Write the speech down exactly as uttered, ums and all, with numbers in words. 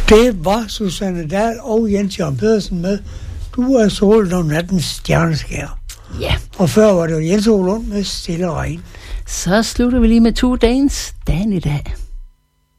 Det var Susanne Dahl og Jens Jørgen Pedersen med Du er solen om nattens stjerneskær. Ja. Og før var det jo Jens Olund med Stille Regn. Så slutter vi lige med Two Danes, dagen i dag.